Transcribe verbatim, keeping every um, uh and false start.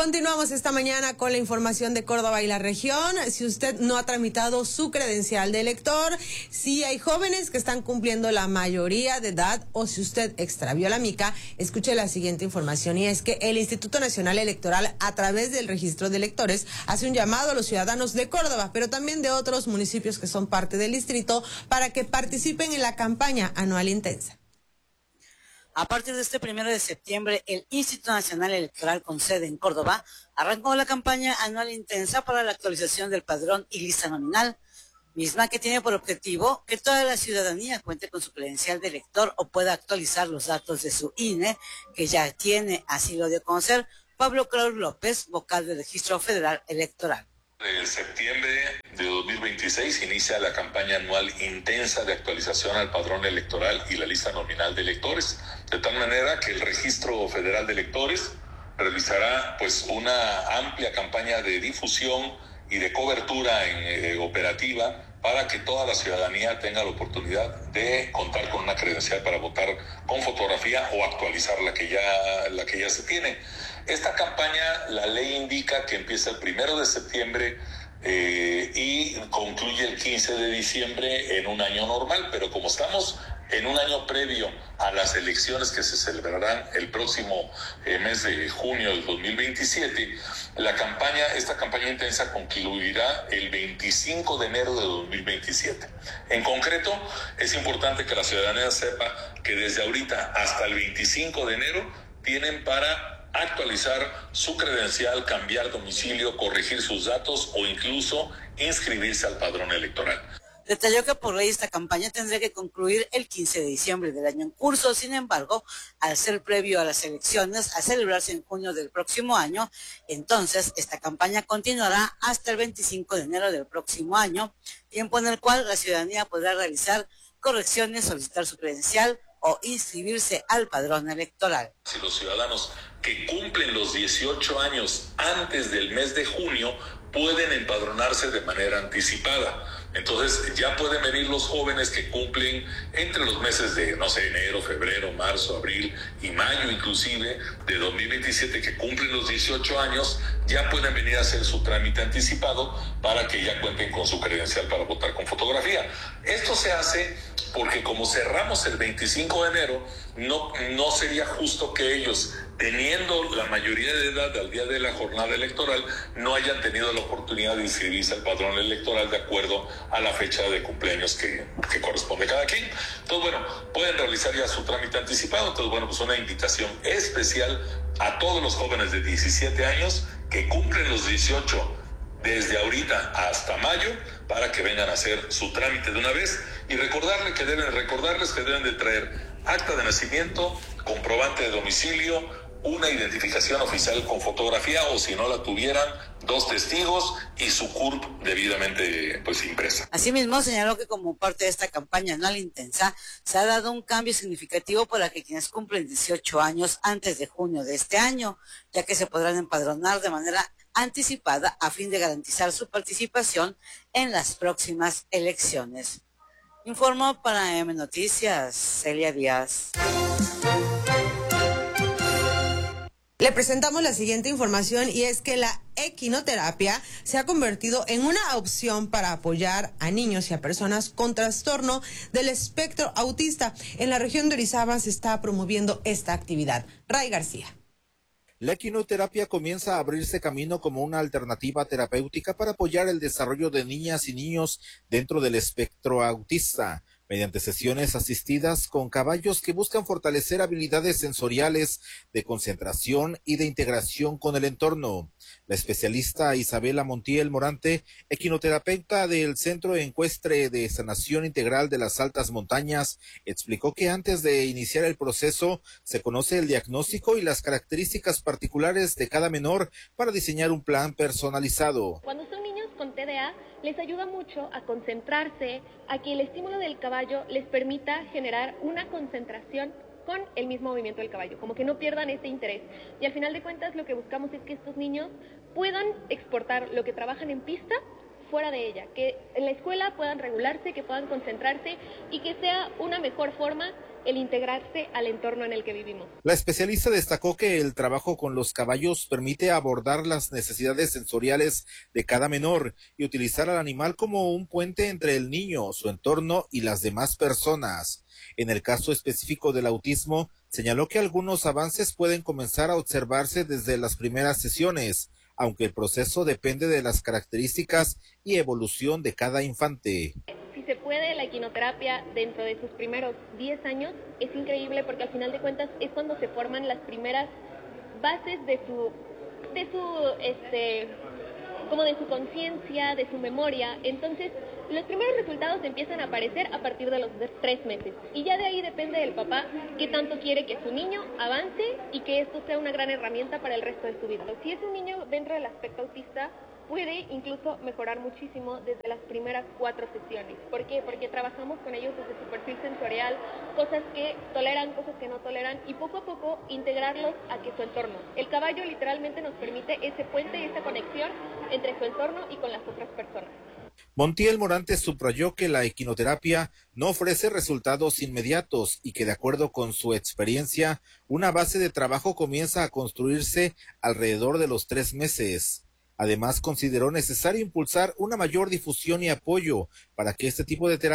Continuamos esta mañana con la información de Córdoba y la región. Si usted no ha tramitado su credencial de elector, si hay jóvenes que están cumpliendo la mayoría de edad o si usted extravió la mica, escuche la siguiente información, y es que el Instituto Nacional Electoral, a través del registro de electores, hace un llamado a los ciudadanos de Córdoba, pero también de otros municipios que son parte del distrito, para que participen en la campaña anual intensa. A partir de este primero de septiembre, el Instituto Nacional Electoral con sede en Córdoba arrancó la campaña anual intensa para la actualización del padrón y lista nominal, misma que tiene por objetivo que toda la ciudadanía cuente con su credencial de elector o pueda actualizar los datos de su I N E, que ya tiene, así lo dio a conocer Pablo Kraus López, vocal del Registro Federal Electoral. En septiembre de dos mil veintiséis inicia la campaña anual intensa de actualización al padrón electoral y la lista nominal de electores, de tal manera que el Registro Federal de Electores realizará pues una amplia campaña de difusión y de cobertura en, eh, operativa para que toda la ciudadanía tenga la oportunidad de contar con una credencial para votar con fotografía o actualizar la que ya, la que ya se tiene. Esta campaña, la ley indica que empieza el primero de septiembre eh, y concluye el quince de diciembre en un año normal, pero como estamos en un año previo a las elecciones que se celebrarán el próximo eh, mes de junio del dos mil veintisiete, la campaña, esta campaña intensa concluirá el veinticinco de enero de dos mil veintisiete. En concreto, es importante que la ciudadanía sepa que desde ahorita hasta el veinticinco de enero tienen para actualizar su credencial, cambiar domicilio, corregir sus datos o incluso inscribirse al padrón electoral. Detalló que por ley esta campaña tendría que concluir el quince de diciembre del año en curso. Sin embargo, al ser previo a las elecciones, a celebrarse en junio del próximo año, entonces esta campaña continuará hasta el veinticinco de enero del próximo año, tiempo en el cual la ciudadanía podrá realizar correcciones, solicitar su credencial o inscribirse al padrón electoral. Si los ciudadanos que cumplen los dieciocho años antes del mes de junio pueden empadronarse de manera anticipada. Entonces ya pueden venir los jóvenes que cumplen entre los meses de, no sé, enero, febrero, marzo, abril y mayo inclusive de dos mil veintisiete, que cumplen los dieciocho años, ya pueden venir a hacer su trámite anticipado para que ya cuenten con su credencial para votar con fotografía. Esto se hace porque como cerramos el veinticinco de enero, no, no sería justo que ellos, teniendo la mayoría de edad al día de la jornada electoral, no hayan tenido la oportunidad de inscribirse al padrón electoral de acuerdo a la fecha de cumpleaños que, que corresponde a cada quien. Entonces, bueno, pueden realizar ya su trámite anticipado. Entonces, bueno, pues una invitación especial a todos los jóvenes de diecisiete años que cumplen los dieciocho desde ahorita hasta mayo, para que vengan a hacer su trámite de una vez y recordarles que deben, recordarles que deben de traer acta de nacimiento, comprobante de domicilio, una identificación oficial con fotografía o si no la tuvieran, dos testigos y su C U R P debidamente pues impresa. Asimismo, señaló que como parte de esta campaña anual intensa se ha dado un cambio significativo para que quienes cumplen dieciocho años antes de junio de este año, ya que se podrán empadronar de manera anticipada a fin de garantizar su participación en las próximas elecciones. Informó para M Noticias, Celia Díaz. Le presentamos la siguiente información, y es que la equinoterapia se ha convertido en una opción para apoyar a niños y a personas con trastorno del espectro autista. En la región de Orizaba se está promoviendo esta actividad. Ray García. La equinoterapia comienza a abrirse camino como una alternativa terapéutica para apoyar el desarrollo de niñas y niños dentro del espectro autista, mediante sesiones asistidas con caballos que buscan fortalecer habilidades sensoriales, de concentración y de integración con el entorno. La especialista Isabela Montiel Morante, equinoterapeuta del Centro Ecuestre de Sanación Integral de las Altas Montañas, explicó que antes de iniciar el proceso se conoce el diagnóstico y las características particulares de cada menor para diseñar un plan personalizado. Cuando son niños con T D A, les ayuda mucho a concentrarse, a que el estímulo del caballo les permita generar una concentración con el mismo movimiento del caballo, como que no pierdan ese interés. Y al final de cuentas lo que buscamos es que estos niños puedan exportar lo que trabajan en pista fuera de ella, que en la escuela puedan regularse, que puedan concentrarse y que sea una mejor forma el integrarse al entorno en el que vivimos. La especialista destacó que el trabajo con los caballos permite abordar las necesidades sensoriales de cada menor y utilizar al animal como un puente entre el niño, su entorno y las demás personas. En el caso específico del autismo, señaló que algunos avances pueden comenzar a observarse desde las primeras sesiones, aunque el proceso depende de las características y evolución de cada infante. Si se puede, la equinoterapia dentro de sus primeros diez años es increíble porque al final de cuentas es cuando se forman las primeras bases de su, de su, este, como de su conciencia, de su memoria. Entonces, los primeros resultados empiezan a aparecer a partir de los tres meses. Y ya de ahí depende del papá qué tanto quiere que su niño avance y que esto sea una gran herramienta para el resto de su vida. Si es un niño dentro del aspecto autista, puede incluso mejorar muchísimo desde las primeras cuatro sesiones. ¿Por qué? Porque trabajamos con ellos desde su perfil sensorial, cosas que toleran, cosas que no toleran, y poco a poco integrarlos a que su entorno. El caballo literalmente nos permite ese puente y esa conexión entre su entorno y con las otras personas. Montiel Morante subrayó que la equinoterapia no ofrece resultados inmediatos y que de acuerdo con su experiencia, una base de trabajo comienza a construirse alrededor de los tres meses. Además, consideró necesario impulsar una mayor difusión y apoyo para que este tipo de terapia